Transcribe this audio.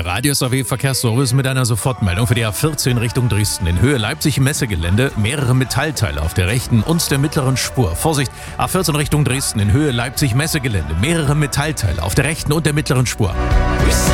Der Radius AW Verkehrsservice mit einer Sofortmeldung für die A14 Richtung Dresden. In Höhe Leipzig Messegelände mehrere Metallteile auf der rechten und der mittleren Spur. Vorsicht, A14 Richtung Dresden in Höhe Leipzig Messegelände mehrere Metallteile auf der rechten und der mittleren Spur.